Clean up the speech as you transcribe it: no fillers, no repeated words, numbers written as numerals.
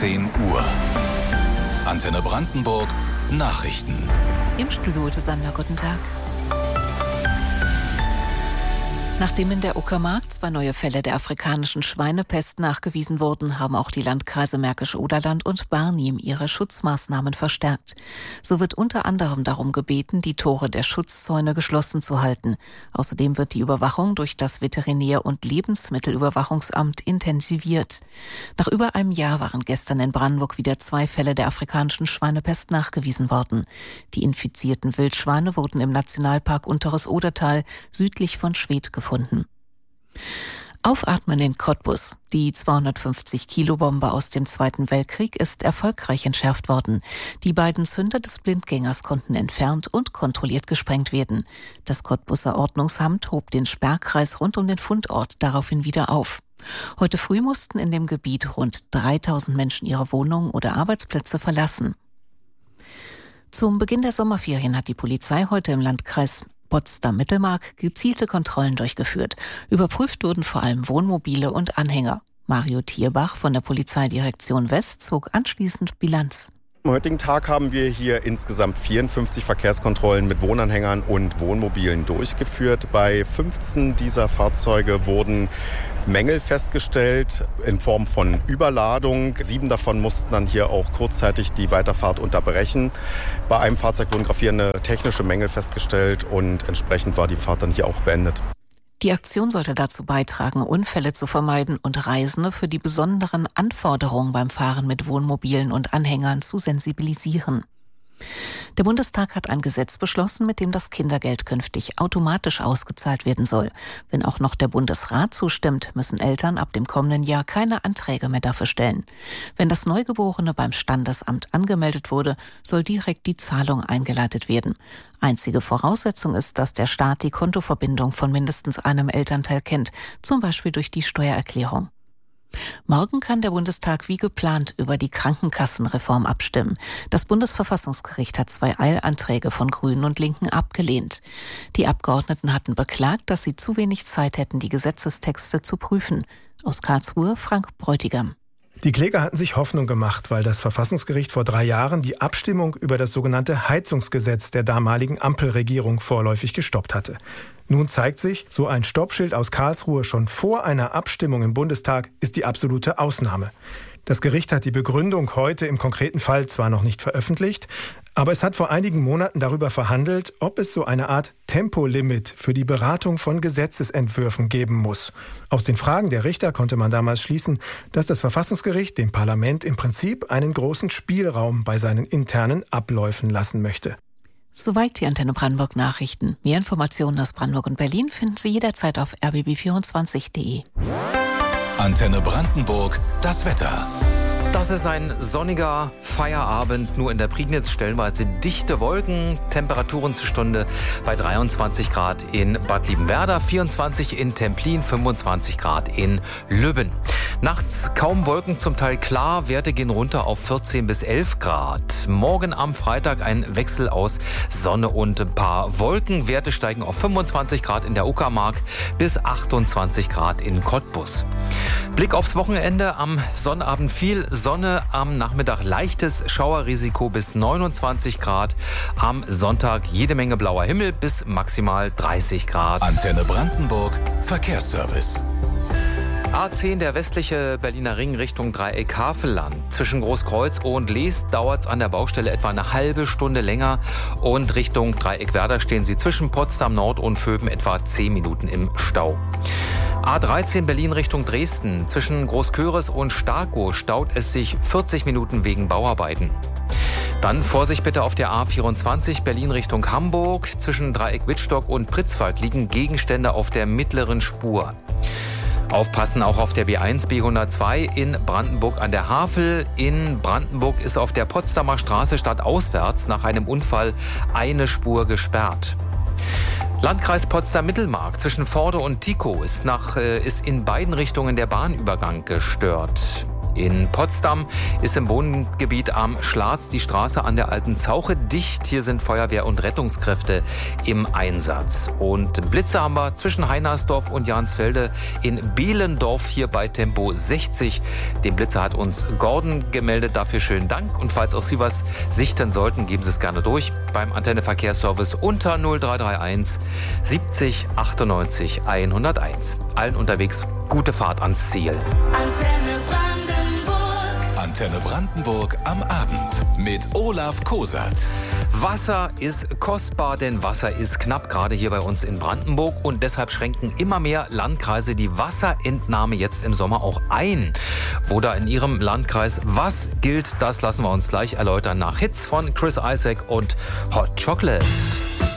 10 Uhr. Antenne Brandenburg Nachrichten. Im Studio Sander, guten Tag. Nachdem in der Uckermark 2 neue Fälle der afrikanischen Schweinepest nachgewiesen wurden, haben auch die Landkreise Märkisch-Oderland und Barnim ihre Schutzmaßnahmen verstärkt. So wird unter anderem darum gebeten, die Tore der Schutzzäune geschlossen zu halten. Außerdem wird die Überwachung durch das Veterinär- und Lebensmittelüberwachungsamt intensiviert. Nach über einem Jahr waren gestern in Brandenburg wieder 2 Fälle der afrikanischen Schweinepest nachgewiesen worden. Die infizierten Wildschweine wurden im Nationalpark Unteres Odertal südlich von Schwedt gefunden. Aufatmen in Cottbus. Die 250-Kilo-Bombe aus dem Zweiten Weltkrieg ist erfolgreich entschärft worden. Die beiden Zünder des Blindgängers konnten entfernt und kontrolliert gesprengt werden. Das Cottbuser Ordnungsamt hob den Sperrkreis rund um den Fundort daraufhin wieder auf. Heute früh mussten in dem Gebiet rund 3000 Menschen ihre Wohnungen oder Arbeitsplätze verlassen. Zum Beginn der Sommerferien hat die Polizei heute im Landkreis Potsdam-Mittelmark gezielte Kontrollen durchgeführt. Überprüft wurden vor allem Wohnmobile und Anhänger. Mario Thierbach von der Polizeidirektion West zog anschließend Bilanz. Am heutigen Tag haben wir hier insgesamt 54 Verkehrskontrollen mit Wohnanhängern und Wohnmobilen durchgeführt. Bei 15 dieser Fahrzeuge wurden Mängel festgestellt in Form von Überladung. 7 davon mussten dann hier auch kurzzeitig die Weiterfahrt unterbrechen. Bei einem Fahrzeug wurden gravierende technische Mängel festgestellt und entsprechend war die Fahrt dann hier auch beendet. Die Aktion sollte dazu beitragen, Unfälle zu vermeiden und Reisende für die besonderen Anforderungen beim Fahren mit Wohnmobilen und Anhängern zu sensibilisieren. Der Bundestag hat ein Gesetz beschlossen, mit dem das Kindergeld künftig automatisch ausgezahlt werden soll. Wenn auch noch der Bundesrat zustimmt, müssen Eltern ab dem kommenden Jahr keine Anträge mehr dafür stellen. Wenn das Neugeborene beim Standesamt angemeldet wurde, soll direkt die Zahlung eingeleitet werden. Einzige Voraussetzung ist, dass der Staat die Kontoverbindung von mindestens einem Elternteil kennt, zum Beispiel durch die Steuererklärung. Morgen kann der Bundestag wie geplant über die Krankenkassenreform abstimmen. Das Bundesverfassungsgericht hat 2 Eilanträge von Grünen und Linken abgelehnt. Die Abgeordneten hatten beklagt, dass sie zu wenig Zeit hätten, die Gesetzestexte zu prüfen. Aus Karlsruhe Frank Bräutigam. Die Kläger hatten sich Hoffnung gemacht, weil das Verfassungsgericht vor 3 Jahren die Abstimmung über das sogenannte Heizungsgesetz der damaligen Ampelregierung vorläufig gestoppt hatte. Nun zeigt sich, so ein Stoppschild aus Karlsruhe schon vor einer Abstimmung im Bundestag ist die absolute Ausnahme. Das Gericht hat die Begründung heute im konkreten Fall zwar noch nicht veröffentlicht, aber es hat vor einigen Monaten darüber verhandelt, ob es so eine Art Tempolimit für die Beratung von Gesetzesentwürfen geben muss. Aus den Fragen der Richter konnte man damals schließen, dass das Verfassungsgericht dem Parlament im Prinzip einen großen Spielraum bei seinen internen Abläufen lassen möchte. Soweit die Antenne Brandenburg Nachrichten. Mehr Informationen aus Brandenburg und Berlin finden Sie jederzeit auf rbb24.de. Antenne Brandenburg, das Wetter. Das ist ein sonniger Feierabend, nur in der Prignitz stellenweise dichte Wolken, Temperaturen zur Stunde bei 23 Grad in Bad Liebenwerda, 24 in Templin, 25 Grad in Lübben. Nachts kaum Wolken, zum Teil klar, Werte gehen runter auf 14 bis 11 Grad. Morgen am Freitag ein Wechsel aus Sonne und ein paar Wolken, Werte steigen auf 25 Grad in der Uckermark bis 28 Grad in Cottbus. Blick aufs Wochenende, am Sonnabend viel Sonne, am Nachmittag leichtes Schauerrisiko bis 29 Grad. Am Sonntag jede Menge blauer Himmel bis maximal 30 Grad. Antenne Brandenburg Verkehrsservice. A10, der westliche Berliner Ring Richtung Dreieck Havelland. Zwischen Großkreuz und Leest dauert es an der Baustelle etwa eine halbe Stunde länger. Und Richtung Dreieck Werder stehen Sie zwischen Potsdam Nord und Vöben etwa 10 Minuten im Stau. A13 Berlin Richtung Dresden. Zwischen Großköris und Starkow staut es sich 40 Minuten wegen Bauarbeiten. Dann Vorsicht bitte auf der A24 Berlin Richtung Hamburg. Zwischen Dreieck Wittstock und Pritzwalk liegen Gegenstände auf der mittleren Spur. Aufpassen auch auf der B1 B102 in Brandenburg an der Havel. In Brandenburg ist auf der Potsdamer Straße stadtauswärts nach einem Unfall eine Spur gesperrt. Landkreis Potsdam-Mittelmark zwischen Vorde und Tikow ist in beiden Richtungen der Bahnübergang gestört. In Potsdam ist im Wohngebiet am Schlatz die Straße an der Alten Zauche dicht. Hier sind Feuerwehr und Rettungskräfte im Einsatz. Und Blitze haben wir zwischen Heinersdorf und Jansfelde in Behlendorf hier bei Tempo 60. Den Blitzer hat uns Gordon gemeldet. Dafür schönen Dank. Und falls auch Sie was sichten sollten, geben Sie es gerne durch beim Antenne Verkehrsservice unter 0331 70 98 101. Allen unterwegs gute Fahrt ans Ziel. Antenne Brandenburg am Abend mit Olaf Kosat. Wasser ist kostbar, denn Wasser ist knapp, gerade hier bei uns in Brandenburg. Und deshalb schränken immer mehr Landkreise die Wasserentnahme jetzt im Sommer auch ein. Wo da in Ihrem Landkreis was gilt, das lassen wir uns gleich erläutern nach Hits von Chris Isaak und Hot Chocolate.